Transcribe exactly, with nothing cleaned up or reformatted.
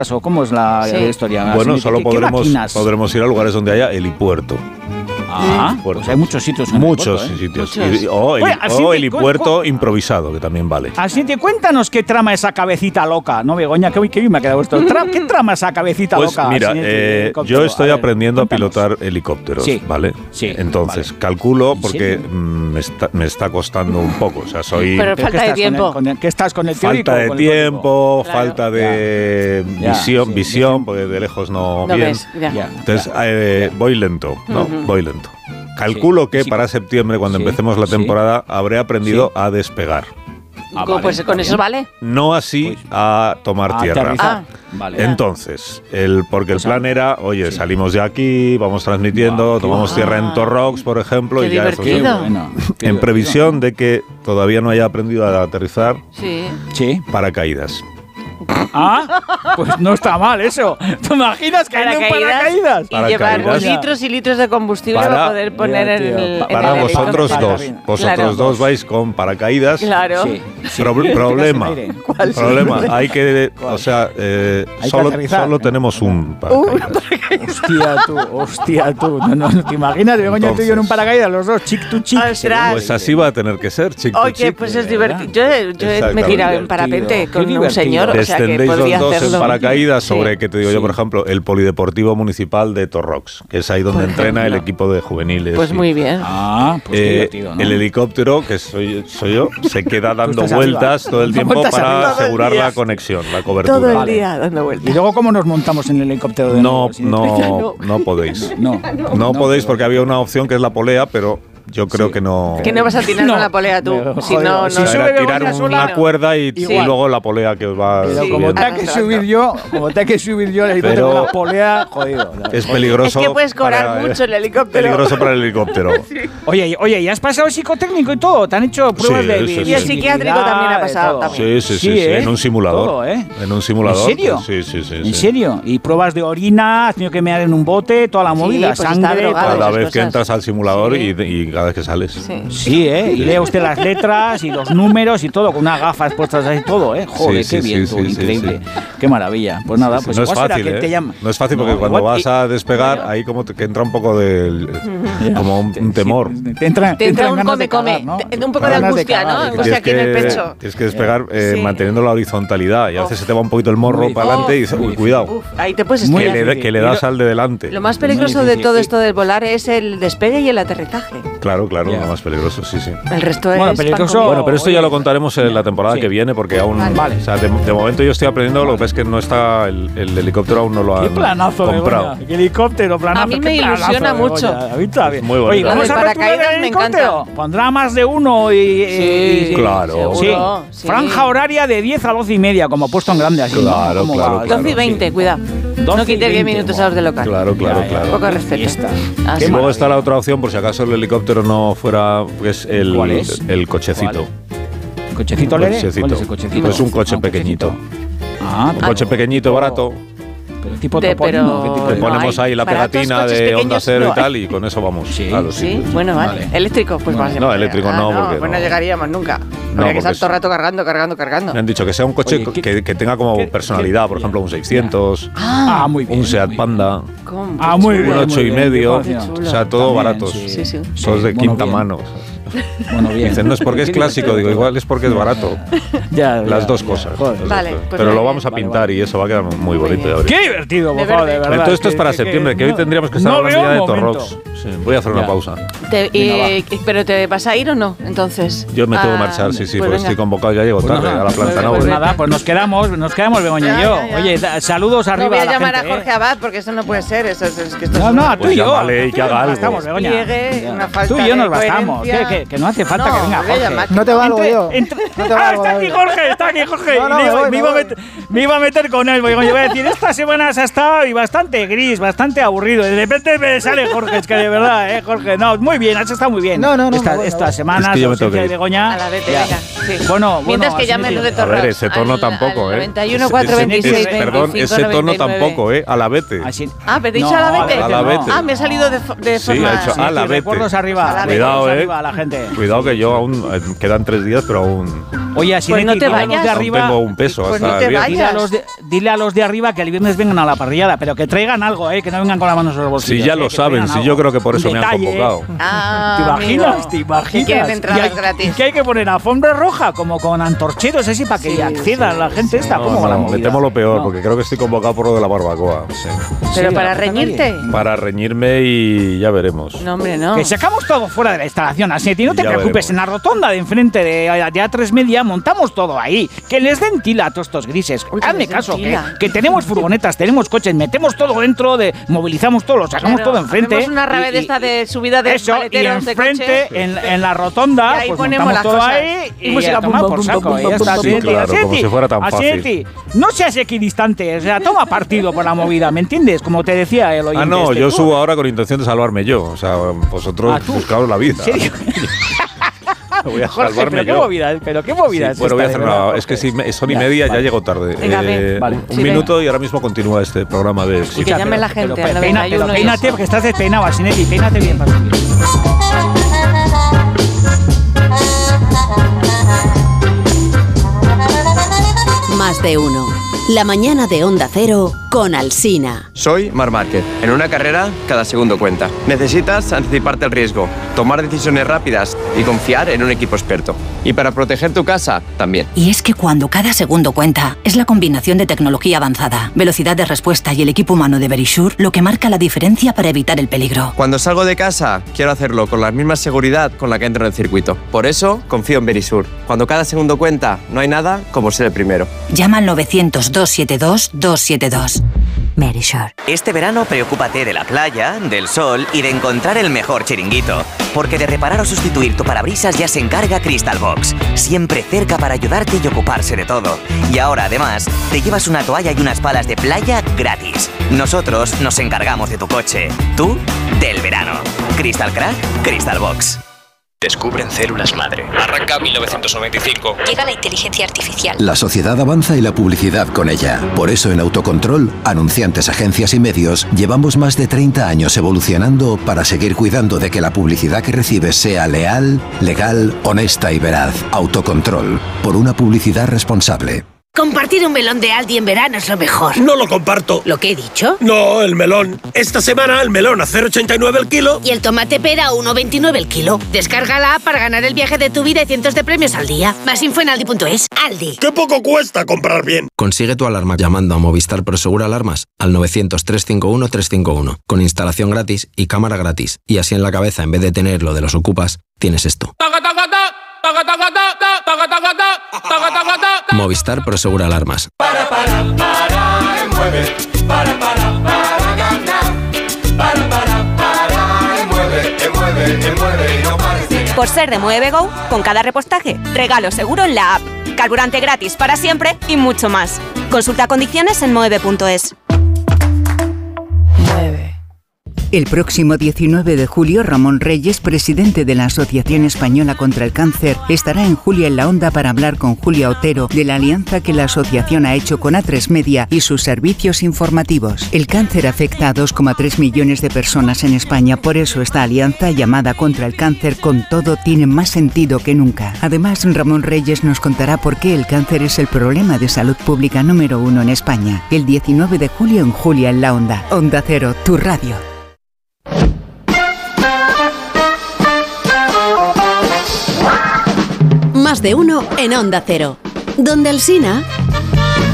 ¿O cómo es la, sí. la historia? Bueno, solo ¿qué, podremos, ¿qué podremos ir a lugares donde haya helipuerto. Ah, pues hay muchos sitios. En muchos el puerto, ¿eh? sitios. Muchos. Y, o el, Oye, o helipuerto improvisado, que también vale. Así que cuéntanos qué trama esa cabecita loca, ¿no, Begoña? Qué bien me ha quedado esto. Tra- ¿Qué trama esa cabecita pues loca? Mira, eh, yo estoy a ver, aprendiendo cuéntanos. a pilotar helicópteros, sí. ¿vale? Sí. Entonces, vale. calculo, porque me está, me está costando un poco. O sea, soy... Pero falta de tiempo. Con el, ¿Qué estás con el teórico? Falta de con tiempo, claro. falta de ya. visión, ya, sí, visión, sí. porque de lejos no, no bien. Ves, ya. Ya. Entonces, eh, voy lento, ¿no? Uh-huh. Voy lento. Calculo sí, que sí, para septiembre, cuando sí, empecemos la temporada, sí. habré aprendido sí. a despegar. Ah, vale, pues con eso vale. No así pues, a tomar a tierra. Ah, vale. Entonces, el, porque pues el plan era, oye, sí. salimos de aquí, vamos transmitiendo, wow, tomamos tierra en Torrox, por ejemplo, qué y ya divertido. Bueno, en previsión de que todavía no haya aprendido a aterrizar sí. Sí. paracaídas. Ah, pues no está mal eso. ¿Te imaginas que hay un paracaídas? Y llevar litros y litros de combustible para, para poder poner en el pa, Para en vosotros el dos. Vosotros claro. dos vais con paracaídas. Claro. Sí, sí. Pro, problema. ¿Cuál problema. Hay que, o sea, eh, solo, solo tenemos un paracaídas. Uh, hostia tú, hostia tú. No, no, no te imaginas, Begoña tú y yo en un paracaídas, los dos, chic to chic. Pues así va a tener que ser, chic to chic. Oye, pues es divertido. Yo, yo me he tirado en parapente con un señor, o sea que podría los dos hacerlo. En paracaídas sobre, sí. que te digo sí. yo, por ejemplo, el Polideportivo Municipal de Torrox, que es ahí donde por entrena ejemplo. el equipo de juveniles. Pues y, muy bien. Ah, pues eh, qué divertido, ¿no? El helicóptero, que soy, soy yo, se queda dando vueltas arriba. todo el tiempo para asegurar la conexión, la cobertura. Todo el vale. día dando vueltas. ¿Y luego cómo nos montamos en el helicóptero de No, nuevo? no, no podéis. No, no, no, no podéis porque había una opción que es la polea, pero... Yo creo sí. que no... Que no vas a tirar no. una polea tú. Pero, si no, no. Si era tirar una sola, cuerda y, y luego la polea que os va... Pero como sí. tenga que subir yo, como tenga que subir yo el helicóptero con la polea, jodido. ¿No? Es peligroso. Es que puedes cobrar para, mucho el helicóptero. Peligroso para el helicóptero. sí. Oye, oye, ¿y has pasado el psicotécnico y todo? ¿Te han hecho pruebas sí, de sí, Y sí, el sí. psiquiátrico también ha pasado. También. Sí, sí, sí, sí, ¿eh? en un simulador. Todo, ¿eh? En un simulador. ¿En serio? Sí, sí, sí. ¿En sí. serio? ¿Y pruebas de orina? ¿Has tenido que mear en un bote? Toda la movida, sí, pues sangre... Cada vez cosas. que entras al simulador sí. y, y cada vez que sales. Sí, sí ¿eh? Y lee usted las letras y los números y todo, con unas gafas puestas ahí todo, ¿eh? Joder, sí, qué sí, bien, sí, tú, sí, increíble. Sí, sí. Qué maravilla. Pues nada, sí, pues no es fácil, que ¿eh? te llama. No es fácil porque no, cuando igual, vas a despegar, bueno. ahí como te, que entra un poco de... como un, un temor. Sí, te entra, te entra un come, cagar, come. ¿no? Te, un poco de angustia, ¿no? Angustia aquí en el pecho. Tienes que despegar eh, sí. manteniendo la horizontalidad y a veces se te va un poquito el morro Muy para adelante y dices, uy, cuidado. Uf, ahí te puedes que, esquiar. le, que le das al de delante. Lo más peligroso de todo esto del volar es el despegue y el aterrizaje. Claro, claro, yeah. lo más peligroso, sí, sí. El resto bueno, es peligroso. Bueno, pero esto Oye, ya lo contaremos en la temporada sí. que viene porque aún... Vale. O sea, de, de momento yo estoy aprendiendo, lo que pasa es que no está... El, el helicóptero aún no lo han Qué planazo, comprado. Qué helicóptero, planazo. A mí me ilusiona mucho. A mí también. Muy bonito. Oye, vamos Lo a de ver paracaídas el me helicóptero. encanta. Pondrá más de uno y... Sí, y claro. Sí. Sí. Franja horaria de diez a doce y media, como puesto en grande así. Claro, ¿no? claro, va? claro. doce y veinte, Sí. cuidado. No quites diez minutos a los de local. Claro, claro, Ya, ya, claro. Un poco de respeto. Fiesta. Ah, Y sí. luego está la otra opción, por si acaso el helicóptero no fuera, pues el, ¿Cuál es? el cochecito. ¿El cochecito leve? Cochecito. ¿Cuál es el cochecito? Es un coche Ah, un pequeñito. cochecito. Ah, Un coche pequeñito, barato. pero tipo De- topolino. pero- ¿qué tipo Le de- no ponemos hay ahí la baratos pegatina coches de pequeños, Onda Cero no y tal hay. y con eso vamos. Sí, a los Sí, sitios. bueno, vale. Vale. Eléctrico, pues Bueno, más. no, eléctrico no, porque Pues no no. llegaríamos nunca. No, Habría que porque estar es- todo el rato cargando, cargando, cargando. Me han dicho que sea un coche Oye, ¿qué- que, que tenga como qué- personalidad, qué- por ejemplo, un seiscientos, Ah, muy bien. un Seat muy bien. Panda, ¿Cómo? Ah, muy bien. un ocho muy y bien, medio, qué o chulo. sea, todo También, baratos. Sí, sí. Todos de bueno, quinta bien. mano. Bueno, bien. Dicen, no es porque es Qué clásico, digo, divertido. igual es porque es barato. Ya, Las ya, dos ya. cosas. Joder. Las dos Vale, cosas. pues Pero muy lo bien. vamos a Vale, pintar vale. y eso va a quedar muy bonito. bien. ya veréis. Qué divertido, por De favor, de verde. verdad. Entonces esto es que- para que- septiembre, que hoy no- tendríamos que estar no hablando veo ya de un momento. Torrox. Sí, voy a hacer una Ya. pausa. Te- Venga, eh, ¿Pero te vas a ir o no? Entonces. Yo me tengo que Ah, marchar, sí, sí, pues porque venga. estoy convocado, ya llego Pues tarde nada, a la planta pues- Noble. Pues Pues nada, pues nos quedamos, nos quedamos Begoña y Ya, yo. ya, ya. Oye, da- saludos No arriba voy a a la llamar gente, a Jorge ¿eh? Abad porque eso no puede ser. Eso, es- es que esto No, es no, un- tú Pues y yo. llámale y que haga algo. Estamos, Begoña. Despliegue, Ya. una falta Tú y yo de nos bastamos. Que, coherencia. que, que no hace falta No, que venga voy a Jorge. llamar. No te valgo Entre- yo. entre- No te ah, valgo, está aquí David. Jorge, está aquí Jorge. No, no, me, me iba, voy, me me iba a voy. meter, me iba a meter con él. Porque yo voy a decir, esta semana ha estado y bastante gris, bastante aburrido. Y de repente me sale Jorge, es que de verdad, ¿eh, Jorge? No, muy bien, has estado muy bien. No, no, no, Esta, me voy, me esta voy. semana, Es que yo me tengo que de ir. Begoña. A la vete, ya. venga. Sí. Bueno, Mientras bueno, que así llamen me los de digo. A ver, Torrox. ese tono al- tampoco, al ¿eh? noventa y uno, Ese- cuatro, ese- veintiséis, ese- Perdón, veinticinco, ese tono noventa y nueve. tampoco, ¿eh? A la vete. Así- Ah, pero te he dicho No, a la vete. a la vete. Ah, me he salido de, fo- de Sí, forma... ha hecho Sí, a sí, la vete. recuerdos arriba. A la vete. Cuidado, recuerdos ¿eh? arriba a la gente. Cuidado que yo aún eh, quedan tres días, pero aún Oye, así pues no te vayas. De arriba, no tengo un peso pues hasta no te el vayas. Dile a, los de, dile a los de arriba que el viernes vengan a la parrillada, pero que traigan algo, ¿eh? Que no vengan con las manos en los bolsillos. Sí, ya ¿eh? lo que saben, sí, yo creo que por eso me han convocado. Ah, ¿Te imaginas? amigo. ¿Te imaginas? Que quieren entradas hay, gratis. Que hay que poner alfombra roja, como con antorcheros así, para que Sí, acceda sí, la gente esta. No, ¿Cómo va la no, movida? me temo lo peor, No. porque creo que estoy convocado por lo de la barbacoa. Sí. Pero Sí, para la puta reñirte. calle. Para reñirme y ya veremos. No, hombre, no. Que sacamos todo fuera de la instalación, así no te Ya preocupes, veremos. en la rotonda de enfrente de, de A tres Media montamos todo ahí. Que les den tila a todos estos grises. Uy, que Hazme les den caso, que, tila. que tenemos furgonetas, tenemos coches, metemos todo dentro, de movilizamos todo, lo sacamos Claro, todo enfrente. hacemos una rave de esta de subida de eso, y paleteros de enfrente, coche. en, en la rotonda, Y ahí pues ponemos montamos las todo cosas. ahí y, Y música, a tomar pum, por pum, saco. pum, y pum, ya pum, está, pum, así, pum. Claro, así, como si fuera tan así, fácil. no seas equidistante, o sea, toma partido por la movida, ¿me entiendes? Como te decía el oyente. Ah, no, este, yo tú. subo ahora con intención de salvarme yo. O sea, vosotros Ah, ¿tú? buscaos la vida. ¿En serio? Voy a Jorge, salvarme pero qué yo. movida, pero qué movida Sí, es bueno, voy a esta, hacer de una. verdad, Es que Jorge. si son y Ya, media, vale. ya llego tarde. Venga, ven. Vale. Un Sí, minuto y ahora mismo continúa este programa de. Y que llame la gente Pero, al peina- noventa y uno pero y peínate, eso. porque estás despeinado, Asinetti, peínate bien para subir. Más de uno. La mañana de Onda Cero con Alsina. Soy Marc Márquez. En una carrera, cada segundo cuenta. Necesitas anticiparte al riesgo, tomar decisiones rápidas y confiar en un equipo experto. Y para proteger tu casa, también. Y es que cuando cada segundo cuenta, es la combinación de tecnología avanzada, velocidad de respuesta y el equipo humano de Verisure lo que marca la diferencia para evitar el peligro. Cuando salgo de casa, quiero hacerlo con la misma seguridad con la que entro en el circuito. Por eso, confío en Verisure. Cuando cada segundo cuenta, no hay nada como ser el primero. Llama al novecientos, doscientos setenta y dos, doscientos setenta y dos. Verisure. Este verano preocúpate de la playa, del sol y de encontrar el mejor chiringuito. Porque de reparar o sustituir tu parabrisas ya se encarga Crystal Box. Siempre cerca para ayudarte y ocuparse de todo. Y ahora además, te llevas una toalla y unas palas de playa gratis. Nosotros nos encargamos de tu coche. Tú, del verano. Crystal Crack, Crystal Box. Descubren células madre. Arranca mil novecientos noventa y cinco. Llega la inteligencia artificial. La sociedad avanza y la publicidad con ella. Por eso en Autocontrol, anunciantes, agencias y medios, llevamos más de treinta años evolucionando para seguir cuidando de que la publicidad que recibes sea leal, legal, honesta y veraz. Autocontrol, por una publicidad responsable. Compartir un melón de Aldi en verano es lo mejor. No lo comparto. ¿Lo que he dicho? No, el melón. Esta semana el melón a cero coma ochenta y nueve el kilo. Y el tomate pera a uno coma veintinueve el kilo. Descarga la app para ganar el viaje de tu vida y cientos de premios al día. Más info en aldi punto es. Aldi. ¡Qué poco cuesta comprar bien! Consigue tu alarma llamando a Movistar Prosegura Alarmas al novecientos, trescientos cincuenta y uno, trescientos cincuenta y uno. Con instalación gratis y cámara gratis. Y así en la cabeza, en vez de tener lo de los ocupas, tienes esto. Movistar Prosegura Alarmas. Para, para, para, mueve. Para, para, para ganar. Para, para, para, mueve, mueve, mueve y no pares de ganar. Por ser de Mueve Go, con cada repostaje, regalo seguro en la app. Carburante gratis para siempre y mucho más. Consulta condiciones en mueve punto es. El próximo diecinueve de julio, Ramón Reyes, presidente de la Asociación Española contra el Cáncer, estará en Julia en la Onda para hablar con Julia Otero de la alianza que la asociación ha hecho con A tres Media y sus servicios informativos. El cáncer afecta a dos coma tres millones de personas en España, por eso esta alianza llamada Contra el Cáncer con Todo tiene más sentido que nunca. Además, Ramón Reyes nos contará por qué el cáncer es el problema de salud pública número uno en España. El diecinueve de julio en Julia en la Onda. Onda Cero, tu radio. Más de uno en Onda Cero. Donde Alsina.